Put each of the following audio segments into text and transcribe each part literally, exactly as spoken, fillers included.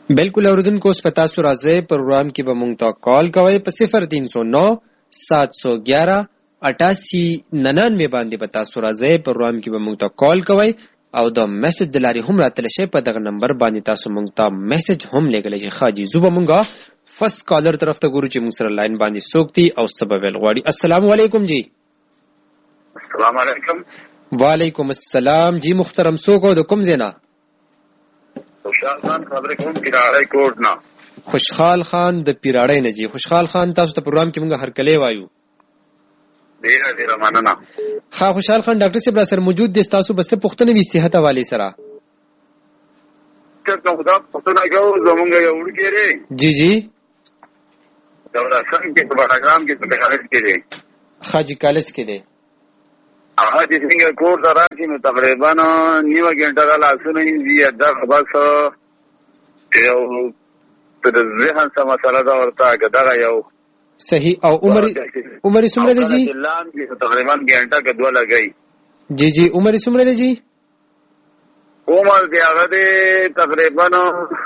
बिल्कुल اوریدونکو اوس په تاسو راځي پروګرام کې به مونږ ته کال کوئ په صفر تین سو نو سات سو گیارہ اٹھاسی ننانوے باندې به تاسو راځي پروګرام کې به مونږ ته کال کوئ او د میسج دلاري هم راتل شي په دغه نمبر باندې تاسو مونږ ته میسج هم لګلې خاجي زوبه مونږه فرست کالر طرف ته ګورو چې مونږ سره لاین باندې سوکتي او سبب الغواړي. السلام علیکم جی. السلام علیکم. وعلیکم السلام جی. محترم سوکو د کوم زینا؟ خوشحال خان خبرې کوم پیراړی کوټ نه. خوشحال خان د پیراړی نه جی. خوشحال خان تاسو ته پروګرام کې مونږ هر کله وایو. ډیره ډیره مننه. ها خوشحال خان ډاکټر صاحب را سره موجود دي. تاسو بس پوښتنه وی صحت حواله سره. څنګه خدا پوښتنه کوو زمونږ یو وړکېره. جی جی. دا څنګه کې په باراګرام کې په کالج کې دی. خاجي کالج کې دی. هغه چې څنګه کور ته راځي نو تقریبا نیمه ګنټه را لاسونه یې دا بس یو تر ذهن سم مسله دا ورته دا یو صحیح. او عمر عمر څومره دی جی؟ تقریبا ګنټه کې دوه لګي. جی جی. عمر څومره دی جی؟ عمر دی هغه دی تقریبا نو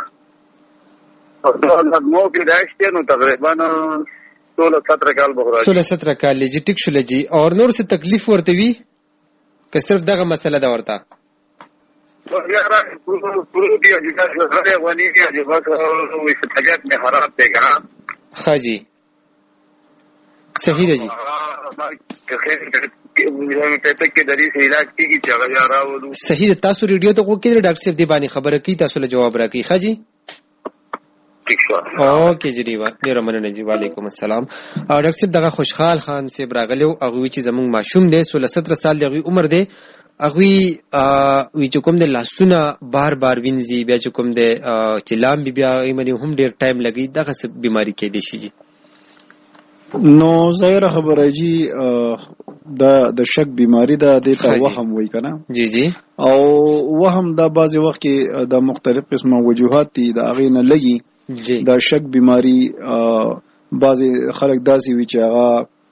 کې داشته نو تقریبا सोलह सत्रह کال بخورا सोलह सत्रह کال جی. ټیک شول جی. اور نور څه تکلیف ورته وی که صرف دغه مسله دا ورته یاره پورو دی چې تاسو سره ونی کې چې بس وې طبيعت مې خراب دی ګان. ها جی صحیح دی جی. که خیر ته کې دری سي علاج کیږي چې هغه راوړو. صحیح. تاسو ریډیو ته وګورئ ډاکټر صاحب دی باندې خبره کوي تاسو له جواب راکړي. ها جی اوکے جی. ډیره مننه جی. وعلیکم السلام. ډاکټر صاحب دغه خوشحال خان صاحب راغلو هغه چې زموږ ماشوم دی सोलह सत्रह سال دی عمر دی هغه وی چې کوم د لاسونه بار بار وینځي بیا چې کوم د چلام بیا ایمنی هم ډیر ټایم لګي دغه څه بیماری کې دي شي جی. نو ظاهر خبره جی د د شک بیماری ده د ته وهم وای کنه. جی جی. او وهم دا بعضی وخت کې د مختلف قسمه وجوهات دي د اغه نه لګي. دا شک بیماری بعضی خلک داسي وی چې هغه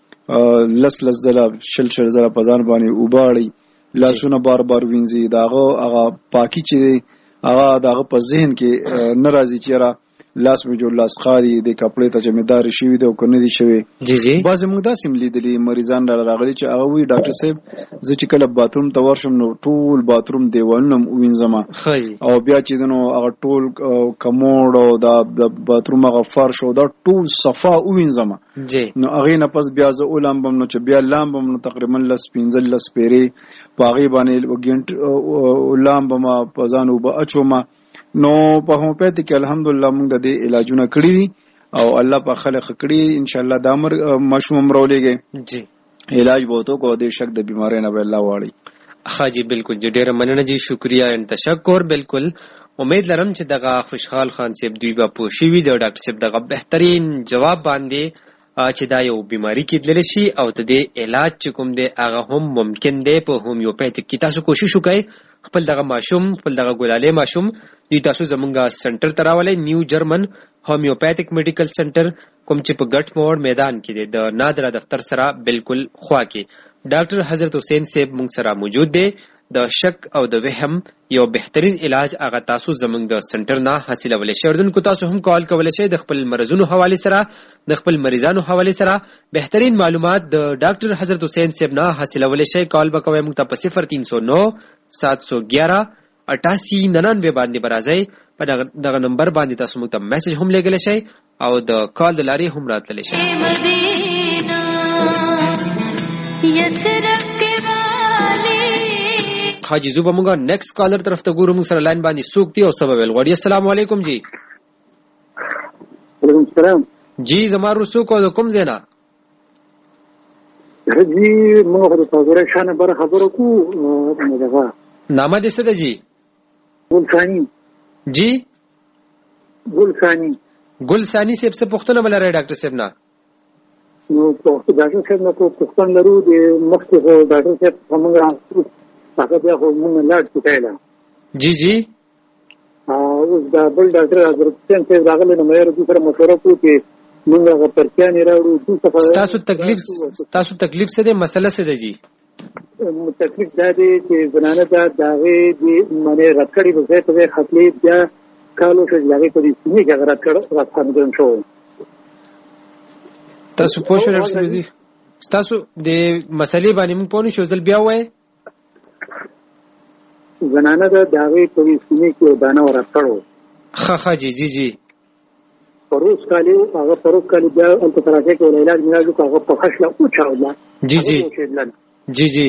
لس لس زله شل شل زله په ځان باندې وباړي لاسونه بار بار وینځي داغه هغه پاکي چې هغه داغه په ذهن کې ناراضي چیرې لاس می جوړ لاس خاري د کپڑے ته جمعدار شي وي د کنه دي شوی. جی جی. بعضی موږ داسې ملیدلي مریضان را راغلي چې هغه وی ډاکټر صاحب زه چې کله باتروم ته ورشم نو ټول باتروم دیوالونه وینځم او بیا چې دنو هغه ټول کموډ او دا د باتروم هغه فرش او دا ټول صفا وینځم. جی. نو هغه نه پس بیا زه اولامبم نو چې بیا لامبم نو تقریبا لس پنځل لس پیری پاغي باندې وګینټ اولامبم په ځانو به اچوما. نو په هومپاتی کې الحمدلله موږ د دې علاجونه کړی دي او الله په خلق کړی ان شاء الله دا امر مشوم راولېږي. جی. علاج بوته کو د شک د بیماری نه به الله واړي. ها جی بالکل جی. ډیره مننه جی. شکریا ان تشکر. بالکل امید لرم چې دغه خوشحال خان صاحب دوی به پوښي وي د ډاکټر صاحب دغه بهترین جواب باندې چې دا یو بیماری کې دل شي او ته د علاج چې کوم دی هغه هم ممکن دی په هومیوپیتیک کې. تاسو کوشش وکړئ خپل دغه ماشوم خپل دغه ګلاله ماشوم دی تاسو زمونږه سنټر تراولې نیو جرمن هومیوپیتیک میډیکل سنټر کوم چې په ګټ موړ میدان کې دی د نادره دفتر سره بالکل خوا کې. ډاکټر حضرت حسین صاحب مونږ سره موجود دی. د شک او د وهم یو بهترین علاج هغه تاسو زمونږ د سنټر نه حاصلولی شئ. اردوونکو تاسو هم کال کولی شئ د خپل مرزونو حواله سره د خپل مریضانو حواله سره بهترین معلومات د ډاکټر حضرت حسین صاحب نه حاصلولی شئ. کال به کوئ مونږ ته په صفر تین سو نو سات سو گیارہ اٹھاسی ننانوے باندې برازئ په دغه نمبر باندې تاسو موږ ته میسج هم لګلی شئ او د کال د لارې هم راتللی شئ. حاجی زوبه مونږه نیکسٹ کالر طرف ته ګورو. موږ سره لاین باندې څوک دی او سبب الغواړي. السلام علیکم جی. وعلیکم السلام جی. زما رسو کو د کوم زینا جی موږ د تاسو شانه بر خبرو کو دغه نامه دې څه ده جی؟ ګلثانی. جی ګلثانی. ګلثانی صاحب څه پوښتنه بل راي ډاکټر صاحب نه؟ نو په ډاکټر صاحب نه کو پوښتنه لرو د مخکې ډاکټر صاحب څنګه هغه بیا خو موږ لاړ کېلا. جی جی. او دا بل ډاکټر حضرت حسین صاحب راغله نو مې ورته سره مشوره کوو چې موږ هغه پرچانې راوړو. تاسو تکلیف تاسو تکلیف څه ده مسله څه ده جی؟ تکلیف دا دی چې زنانه دا داغه دی معنی رکړې په ځای ته خپلې بیا کالو چې هغه په دې سیمه کې هغه راکړ راځم شو. تاسو پوه شئ ډاکټر صاحب دي تاسو د مسلې باندې موږ پوه نشو ځل بیا وایي. زنانه د داوی په دې سیمه کې دانه ورکړو. ها ها جی جی جی پروس کالي هغه پروس کالي بیا ان په راځي کې علاج میراجو هغه په خښله او چاوله. جی جی جی جی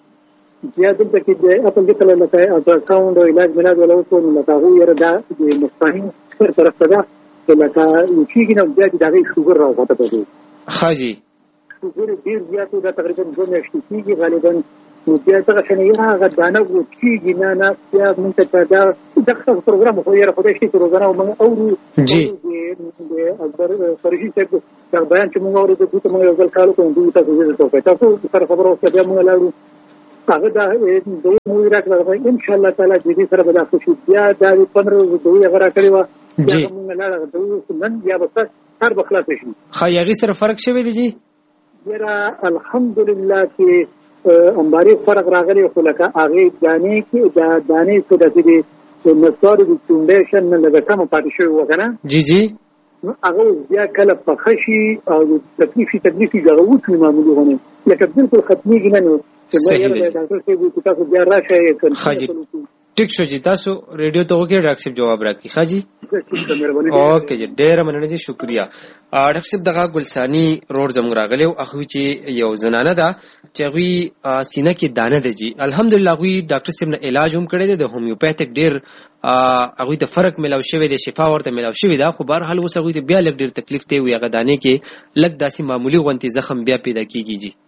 بیا دلته کې د خپل د کله لکه الټراساوند او علاج میراج ولا اوس نو لکه هغه یره دا د مستقیم پر طرف ته دا لکه چې نه بیا د هغه شوګر راوته پدې. ها جی شوګر ډیر زیاتو دا تقریبا دوه میاشتې کېږي غالبا نو بیا څنګه چې نه هغه دانه وو کېږي نه نه بیا موږ ته دا دغه پروګرام خو یې خدای شي پروګرام موږ اورو جی د اکبر فرشي څخه دا بیان چې موږ اورو د دوی ته موږ یو ځل کالو کوم دوی ته زه ته کوي تاسو سره خبرو کې بیا موږ لاړو هغه دا دوی موږ راکړل ان شاء الله تعالی دې سره به دا خوشي بیا دا پندرہ دوی هغه راکړي و جی موږ لاړو دوی نن بیا به هر بخلا شي خا یغي سره فرق شوی دی جی یرا الحمدلله کې امباري فرق راغلی خو لکه هغه دانې کې دا دانې څه د دې نصار د فاونډیشن نه لږه کم پاتې شوی و کنه. جی جی نو هغه بیا کله په خشي او تکلیفي تکلیفي غوښتي معمولی غونې لکه بالکل ختمي نه نو چې ما یې ډاکټر صاحب تاسو بیا راشئ. خاجي ټیک شو جی تاسو ریډیو ته وګورئ ډاکټر صاحب جواب راکړي. خاجي اوکے جی ډیر مننه جی شکریا. ډاکټر صاحب دغه ګلسانی روډ زموږ راغلی او هغه چې یو زنانه ده چې هغه سینه کې دانه ده جی الحمدلله هغه ډاکټر صاحب نه علاج هم کړی دی د هومیوپیتک ډیر هغه ته فرق ملاو شوی دی شفا ورته ملاو شوی دا خو بهر حال اوس هغه بیا لږ ډیر تکلیف دی وي هغه دانه کې لږ داسې معمولی غونتی زخم بیا پیدا کیږي جی.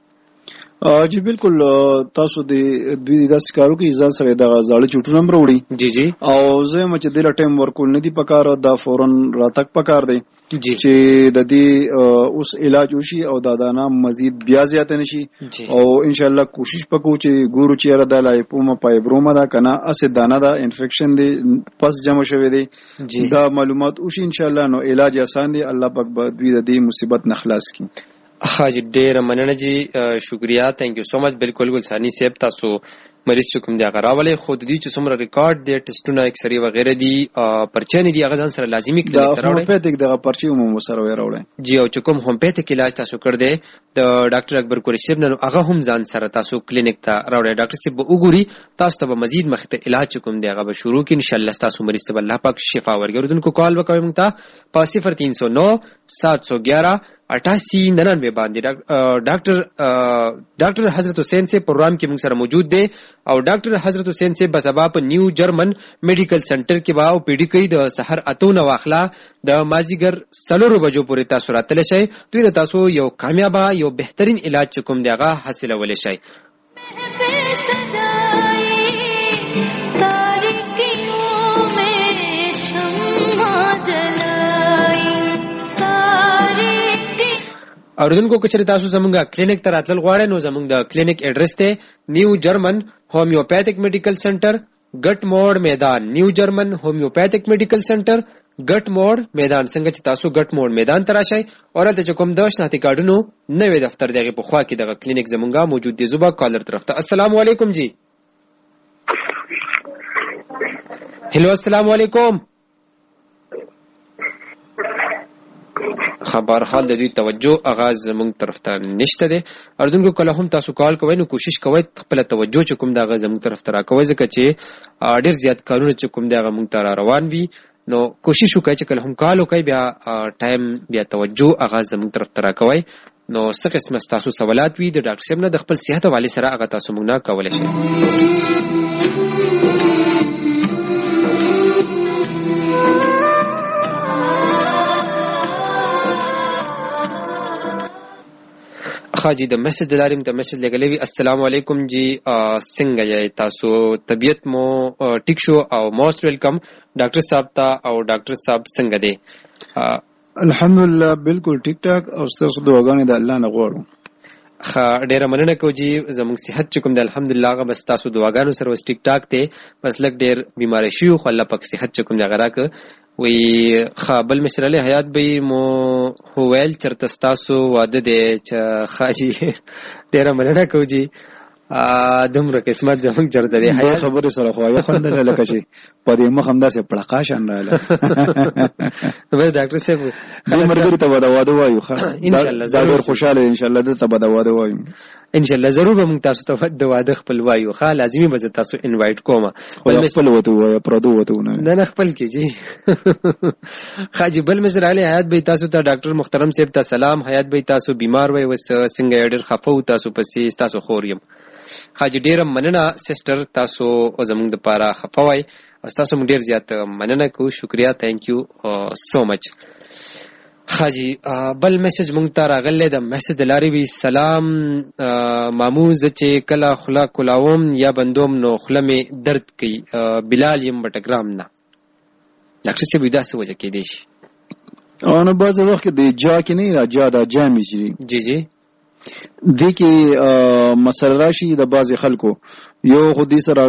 جی بالکل تاسو د دوی د داسې کارو کې ځان سره د غزاړه چټونه مروړي جی جی او زه مچ د ټایم ورکول نه دی پکار دا فورن راتک پکار دی جی چې د دې اوس علاج وشي او دا دانا مزید بیا زیات نشي او ان شاء الله کوشش وکړو چې ګورو چې را د لایپوما پایبروما دا کنه اس دانا دا انفیکشن دی پس جمع شوی دی دا معلومات وشي ان شاء الله نو علاج آسان دی الله پاک به دوی د دې مصیبت نه خلاص کړي. حاجی ډیر مننه جی شکریا تhank you so much. بالکل ګلسانی صاحب تاسو مریض کوم دی هغه راولې خود دي چې څومره ریکارډ دی ټیسټونه ایکسری وغیرہ دي پرچې دي هغه ځان سره لازمي کړی دا هومیوپیتک دغه پرچې هم سره وراوړي جی او چې کوم هومیوپیتک علاج تاسو کړ دی د ډاکټر اکبر قریشی صاحب نن هغه هم ځان سره تاسو کلینیک ته راوړی ډاکټر صاحب وګوري تاسو ته مزید مخته علاج کوم دی هغه به شروع کړي ان شاء الله تاسو مریض ته الله پاک شفا ورکړي. دونکو کال وکوي موږ ته په صفر تین سو نو سات سو گیارہ اٹھاسی ننانوے باندې ډاکټر ډاکټر حضرت حسین سے پروگرام کې موږ سره موجود دی او ډاکټر حضرت حسین سے بسبا په نیو جرمن میډیکل سنټر کې باو پیډی کوي د سحر اتونه واخلا د مازیګر سلورو بجو پورې تاسو راتل شي دوی تاسو یو کامیابه یو بهترین علاج کوم دیغه حاصله ولې شي. اوردونکو کچری تاسو زمونږه کلینیک ته راتلل غواړئ نو زمونږ د کلینیک ایډریس ته نیو جرمن هومیوپیتک میډیکل سنټر ګټ موډ میدان نیو جرمن هومیوپیتک میډیکل سنټر ګټ موډ میدان څنګه چې تاسو ګټ موډ میدان ته راشئ او راته کوم د شناختی کارډونو نوې دفتر دغه په خوا کې دغه کلینیک زمونږه موجود دی. زوبا کالر طرف ته السلام علیکم جی. هلو السلام علیکم. خبر حال د دوی توجه اغاز زمونږ طرف ته نشته دی. اردوونکو کله هم تاسو کال کوئ نو کوشش کوئ خپل توجه چې کوم دغه زمونږ طرف ته راکوئ ځکه چې ډیر زیات کارونه چې کوم دغه مونږ ته روان وي نو کوشش وکړئ چې کله هم کال وکړئ بیا ټایم بیا توجه اغاز زمونږ طرف ته راکوئ نو څه قسمه تاسو سوالات وي د ډاکټر صاحب نه د خپل صحت حواله سره هغه تاسو مونږ نه کولای شئ. خاجی د میسج دلاریم ته میسج لګلې وی السلام علیکم جی څنګه یې تاسو طبیعت مو ټیک شو او موست ویلکم ډاکټر صاحب ته او ډاکټر صاحب څنګه دی؟ الحمدلله بالکل ټیک ټاک او تاسو دعاګانې د الله نه غواړو. خا ډیره مننه کو جی زموږ صحت چې کوم د الحمدلله هغه بس تاسو دعاګانو سره وس ټیک ټاک ته بس لګ ډیر بیماری شو خو الله پاک صحت چې کوم د غراک وی خابل مشر علی حیات بی مو هویل چرته تاسو واده دی چې خاجی ډیره مننه کو جی دومره قسمت زموږ چرته دی. حیا خبرې سره خو یا خوند نه لکه چې په دې مخ هم داسې پړقا شان رااله. بس ډاکټر صاحب دې مرګري ته به د واده وایو. ان شاء الله زه ډېر خوشاله ان شاء الله دې ته به د واده وایو. ان شاء الله ضرور به موږ تاسو ته د واده خپل وایو. خا لازمي به تاسو انوایټ کوم. خپل وته وایو پردو وته نه نه خپل کیږي. خاجي بل مزر علي حیات به تاسو ته ډاکټر محترم صاحب ته سلام. حیات به تاسو بیمار وای وس څنګه ډېر خفو تاسو پسې تاسو خوریم. خاجي ډېر مننه سسټر تاسو زموږ د پاره خفوای او تاسو موږ ډېر زیات مننه کوو. شکریا ثانک یو سو مچ. خاجي بل میسج مونږ ته راغلی د میسج لاري وی سلام مامو زه چې کله خلا کولاوم یا بندوم نو خله مې درد کوي. بلال یم بټګرام نه. ډاکټر صاحب دا څه وجه کې دی شي؟ انا بعض وخت د جا کې نه جا د جامې شي. جی جی دې کې مسله راشي د بعض خلکو یو خو دې سره